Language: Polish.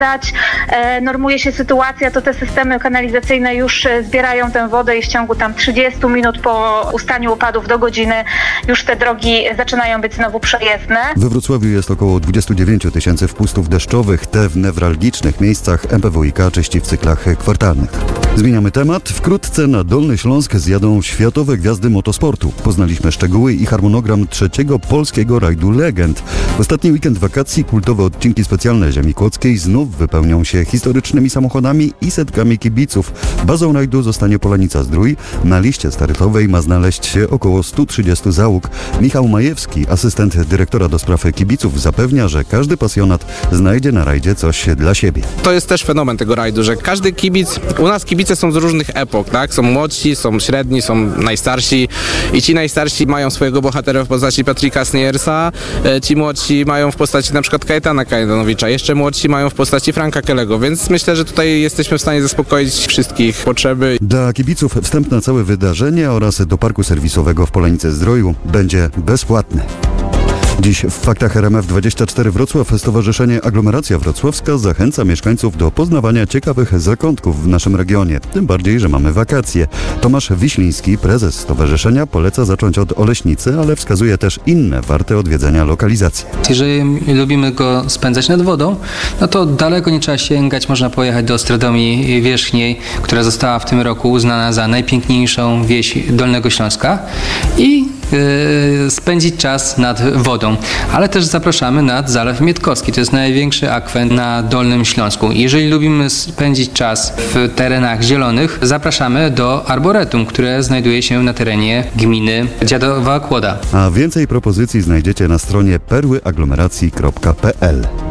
Normuje się sytuacja, to te systemy kanalizacyjne już zbierają tę wodę i w ciągu tam 30 minut po ustaniu opadów do godziny już te drogi zaczynają być znowu przejezdne. We Wrocławiu jest około 29 000 wpustów deszczowych, te w newralgicznych miejscach MPWiK czyści w cyklach kwartalnych. Zmieniamy temat. Wkrótce na Dolny Śląsk zjadą światowe gwiazdy motosportu. Poznaliśmy szczegóły i harmonogram trzeciego polskiego rajdu legend. W ostatni weekend wakacji kultowe odcinki specjalne Ziemi Kłodzkiej znów wypełnią się historycznymi samochodami i setkami kibiców. Bazą rajdu zostanie Polanica-Zdrój. Na liście startowej ma znaleźć się około 130 załóg. Michał Majewski, asystent dyrektora do spraw kibiców, zapewnia, że każdy pasjonat znajdzie na rajdzie coś dla siebie. To jest też fenomen tego rajdu, że każdy kibic, u nas kibice są z różnych epok, tak? Są młodsi, są średni, są najstarsi i ci najstarsi mają swojego bohatera w postaci Patricka Snearsa, ci młodsi mają w postaci na przykład Kajetana Kajetanowicza, jeszcze młodsi mają w postaci Franka Kellego, więc myślę, że tutaj jesteśmy w stanie zaspokoić wszystkich potrzeby. Dla kibiców wstęp na całe wydarzenie oraz do parku serwisowego w Polanicy-Zdroju będzie bezpłatny. Dziś w Faktach RMF24 Wrocław Stowarzyszenie Aglomeracja Wrocławska zachęca mieszkańców do poznawania ciekawych zakątków w naszym regionie. Tym bardziej, że mamy wakacje. Tomasz Wiśliński, prezes stowarzyszenia, poleca zacząć od Oleśnicy, ale wskazuje też inne warte odwiedzenia lokalizacje. Jeżeli lubimy go spędzać nad wodą, no to daleko nie trzeba sięgać. Można pojechać do Ostrodomii Wierzchniej, która została w tym roku uznana za najpiękniejszą wieś Dolnego Śląska i spędzić czas nad wodą. Ale też zapraszamy nad Zalew Mietkowski. To jest największy akwen na Dolnym Śląsku. Jeżeli lubimy spędzić czas w terenach zielonych, zapraszamy do Arboretum, które znajduje się na terenie gminy Dziadowa Kłoda. A więcej propozycji znajdziecie na stronie perłyaglomeracji.pl.